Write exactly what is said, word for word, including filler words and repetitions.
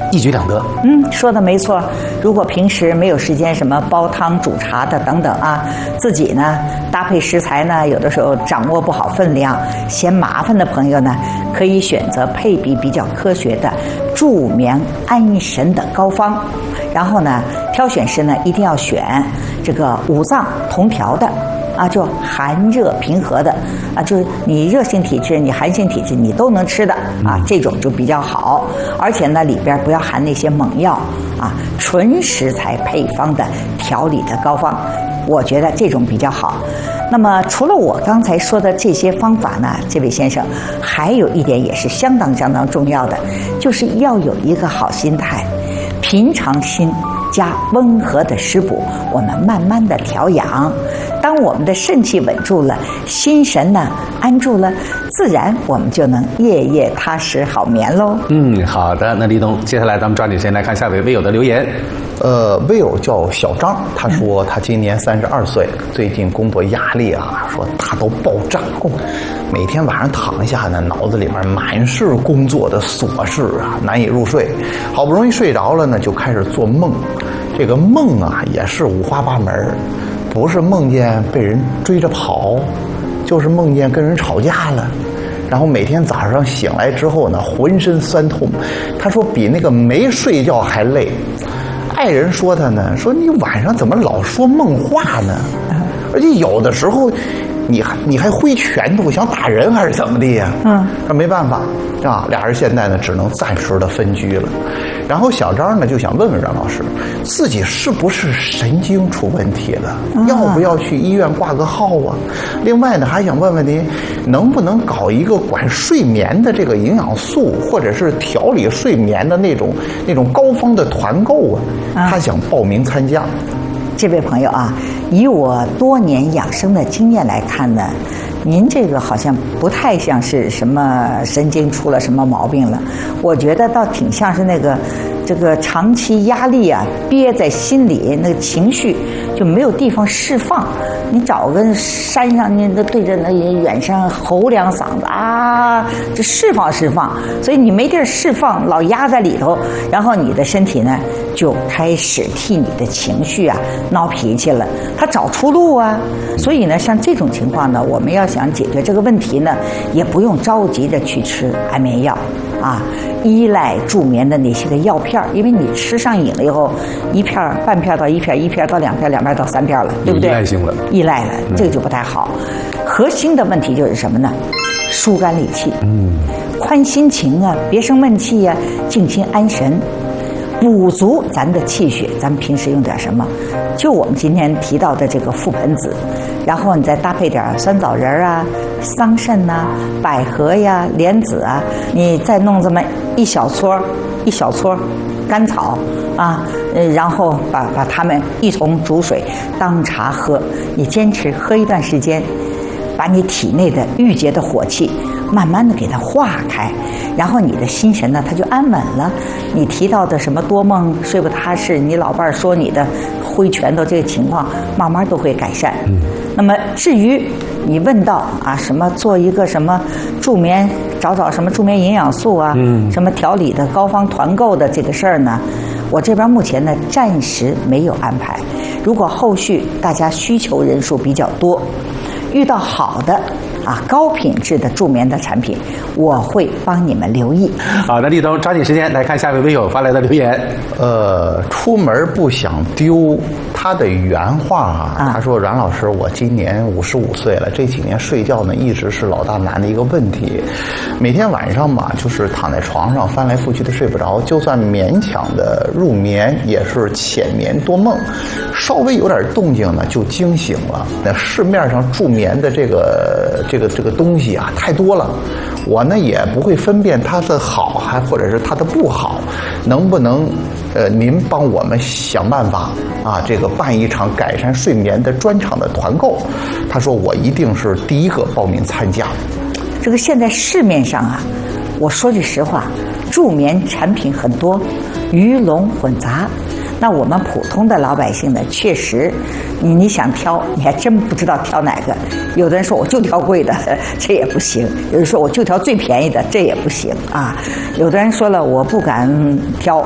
一举两得。 嗯，说的没错。如果平时没有时间什么煲汤、煮茶的等等啊，自己呢搭配食材呢，有的时候掌握不好分量，嫌麻烦的朋友呢，可以选择配比比较科学的助眠安神的膏方。然后呢，挑选时呢，一定要选这个五脏同调的。啊，就寒热平和的啊，就是你热性体质、你寒性体质你都能吃的啊，这种就比较好。而且呢，里边不要含那些猛药啊，纯食材配方的调理的膏方，我觉得这种比较好。那么除了我刚才说的这些方法呢，这位先生还有一点也是相当相当重要的，就是要有一个好心态，平常心加温和的食补，我们慢慢的调养。当我们的肾气稳住了，心神呢安住了，自然我们就能夜夜踏实好眠喽。 嗯，好的。那立冬，接下来咱们抓紧时间来看下位微友的留言。 呃，微友叫小张，他说他今年三十二岁，最近工作压力啊，说大到爆炸，每天晚上躺下呢，脑子里面满是工作的琐事啊，难以入睡。好不容易睡着了呢，就开始做梦，这个梦啊也是五花八门。不是梦见被人追着跑，就是梦见跟人吵架了，然后每天早上醒来之后呢，浑身酸痛。他说比那个没睡觉还累。爱人说他呢，说你晚上怎么老说梦话呢？而且有的时候你还你还挥拳头想打人还是怎么的呀？嗯，那没办法啊，俩人现在呢只能暂时的分居了。然后小张呢就想问问张老师，自己是不是神经出问题了？要不要去医院挂个号啊？另外呢还想问问您，能不能搞一个管睡眠的这个营养素，或者是调理睡眠的那种那种膏方的团购啊？他想报名参加。 这位朋友啊，以我多年养生的经验来看呢，您这个好像不太像是什么神经出了什么毛病了，我觉得倒挺像是那个这个长期压力啊憋在心里，那个情绪就没有地方释放。你找个山上，你对着那远山吼两嗓子啊，就释放释放。所以你没地儿释放，老压在里头，然后你的身体呢就开始替你的情绪啊闹脾气了，他找出路啊。所以呢，像这种情况呢，我们要想解决这个问题呢，也不用着急的去吃安眠药啊，依赖助眠的那些个药片，因为你吃上瘾了以后，一片半片到一片，一片到两片，两片到三片了，对不对？ 依赖性了， 依赖了，这个就不太好。核心的问题就是什么呢？疏肝理气，嗯，宽心情啊，别生闷气啊，静心安神。补足咱的气血，咱们平时用点什么？就我们今天提到的这个覆盆子，然后你再搭配点酸枣仁啊、桑葚呐、百合呀、莲子啊，你再弄这么一小撮一小撮甘草啊，然后把把它们一同煮水当茶喝。你坚持喝一段时间，把你体内的郁结的火气慢慢的给它化开，然后你的心神呢，它就安稳了。你提到的什么多梦、睡不踏实，你老伴儿说你的挥拳头这个情况，慢慢都会改善。嗯，那么至于你问到啊，什么做一个什么助眠，找找什么助眠营养素啊，嗯，什么调理的膏方团购的这个事儿呢，我这边目前呢暂时没有安排。如果后续大家需求人数比较多，遇到好的啊高品质的助眠的产品，我会帮你们留意。 好的，立冬抓紧时间来看下位微友发来的留言。 呃，出门不想丢，他的原话啊，啊他说：“阮老师，我今年五十五岁了，这几年睡觉呢一直是老大难的一个问题，每天晚上嘛就是躺在床上翻来覆去的睡不着，就算勉强的入眠也是浅眠多梦，稍微有点动静呢就惊醒了。那市面上助眠的这个这个这个东西啊太多了，我呢也不会分辨它的好还或者是它的不好，能不能呃您帮我们想办法啊，这个办一场改善睡眠的专场的团购？”他说我一定是第一个报名参加。 这个现在市面上啊，我说句实话，助眠产品很多，鱼龙混杂。那我们普通的老百姓呢，确实你你想挑，你还真不知道挑哪个。有的人说我就挑贵的，这也不行；有人说我就挑最便宜的，这也不行啊。有的人说了，我不敢挑